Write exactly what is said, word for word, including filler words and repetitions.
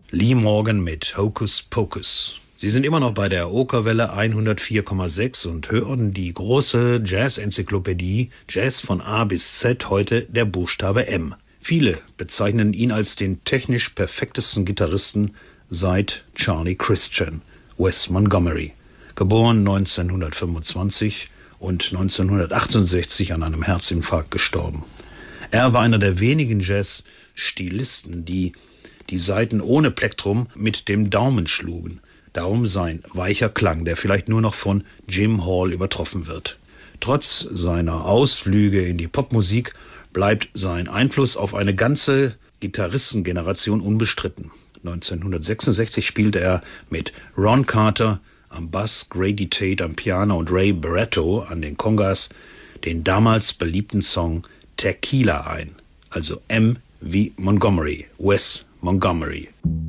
Lee Morgan mit Hocus Pocus. Sie sind immer noch bei der Okerwelle hundertvier Komma sechs und hören die große Jazz-Enzyklopädie Jazz von A bis Z, heute der Buchstabe M. Viele bezeichnen ihn als den technisch perfektesten Gitarristen seit Charlie Christian, Wes Montgomery. Geboren neunzehnhundertfünfundzwanzig und neunzehnhundertachtundsechzig an einem Herzinfarkt gestorben. Er war einer der wenigen Jazz-Stilisten, die die Saiten ohne Plektrum mit dem Daumen schlugen. Darum sein weicher Klang, der vielleicht nur noch von Jim Hall übertroffen wird. Trotz seiner Ausflüge in die Popmusik bleibt sein Einfluss auf eine ganze Gitarristengeneration unbestritten. neunzehnhundertsechsundsechzig spielte er mit Ron Carter am Bass, Grady Tate am Piano und Ray Barretto an den Congas den damals beliebten Song Tequila ein, also M wie Montgomery, Wes Montgomery.